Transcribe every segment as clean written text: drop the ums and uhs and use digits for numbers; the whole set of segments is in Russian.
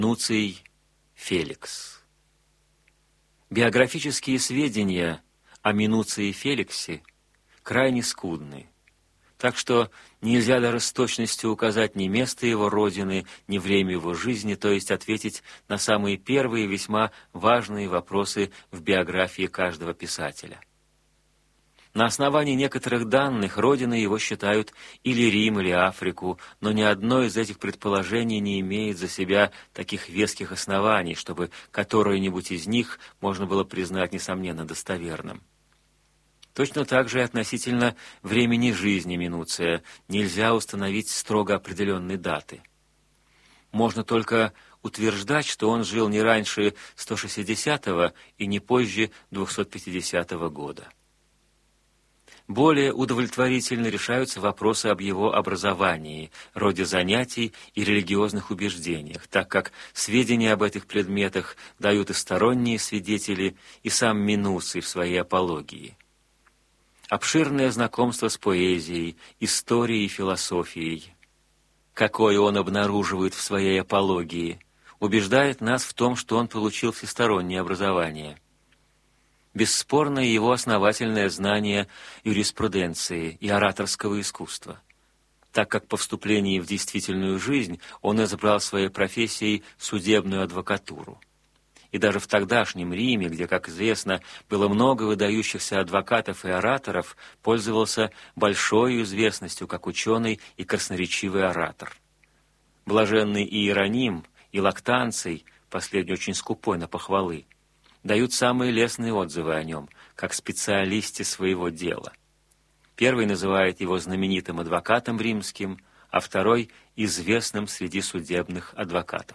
Минуций Феликс. Биографические сведения о Минуции Феликсе крайне скудны, так что нельзя даже с точностью указать ни место его родины, ни время его жизни, то есть ответить на самые первые весьма важные вопросы в биографии каждого писателя. На основании некоторых данных родиной его считают или Рим, или Африку, но ни одно из этих предположений не имеет за себя таких веских оснований, чтобы которое-нибудь из них можно было признать несомненно достоверным. Точно так же и относительно времени жизни Минуция нельзя установить строго определенной даты. Можно только утверждать, что он жил не раньше 160 и не позже 250 года. Более удовлетворительно решаются вопросы об его образовании, роде занятий и религиозных убеждениях, так как сведения об этих предметах дают и сторонние свидетели, и сам Минуций в своей апологии. Обширное знакомство с поэзией, историей и философией, какое он обнаруживает в своей апологии, убеждает нас в том, что он получил всестороннее образование. Бесспорно его основательное знание юриспруденции и ораторского искусства, так как по вступлении в действительную жизнь он избрал своей профессией судебную адвокатуру. И даже в тогдашнем Риме, где, как известно, было много выдающихся адвокатов и ораторов, пользовался большой известностью как ученый и красноречивый оратор. Блаженный Иероним и Лактанций, последний очень скупой на похвалы, дают самые лестные отзывы о нем, как специалисте своего дела. Первый называет его знаменитым адвокатом римским, а второй – известным среди судебных адвокатов.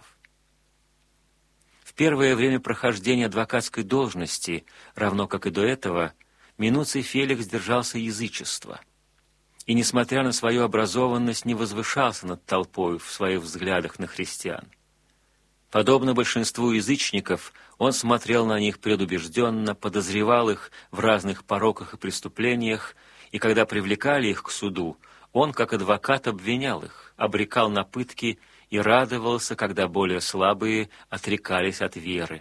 В первое время прохождения адвокатской должности, равно как и до этого, Минуций Феликс держался язычества и, несмотря на свою образованность, не возвышался над толпой в своих взглядах на христиан. Подобно большинству язычников, он смотрел на них предубежденно, подозревал их в разных пороках и преступлениях, и когда привлекали их к суду, он, как адвокат, обвинял их, обрекал на пытки и радовался, когда более слабые отрекались от веры.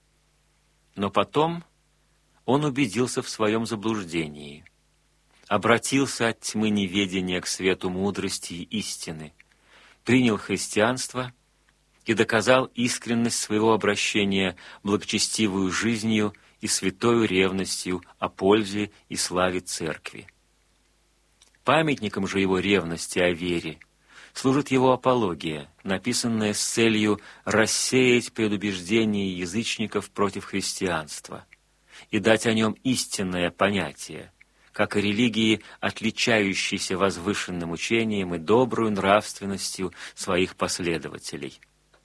Но потом он убедился в своем заблуждении, обратился от тьмы неведения к свету мудрости и истины, принял христианство и доказал искренность своего обращения благочестивую жизнью и святою ревностью о пользе и славе Церкви. Памятником же его ревности о вере служит его апология, написанная с целью рассеять предубеждения язычников против христианства и дать о нем истинное понятие, как и религии, отличающейся возвышенным учением и добрую нравственностью своих последователей.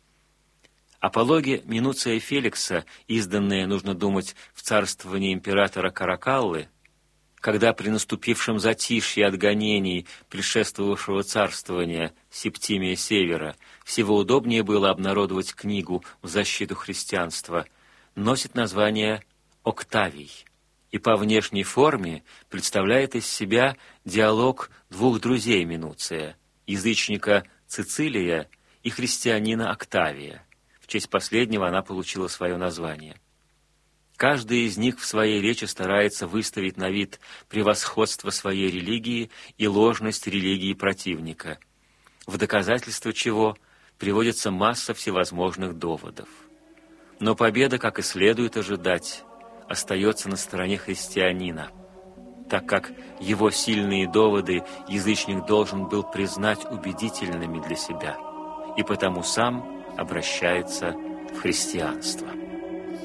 Апология Минуция Феликса, изданная, нужно думать, в царствовании императора Каракаллы, когда при наступившем затишье от гонений предшествовавшего царствования Септимия Севера всего удобнее было обнародовать книгу в защиту христианства, носит название «Октавий» и по внешней форме представляет из себя диалог двух друзей Минуция, язычника Цицилия и христианина Октавия. В честь последнего она получила свое название. Каждый из них в своей речи старается выставить на вид превосходство своей религии и ложность религии противника, в доказательство чего приводится масса всевозможных доводов. Но победа, как и следует ожидать, остается на стороне христианина, так как его сильные доводы язычник должен был признать убедительными для себя, и потому сам обращается в христианство.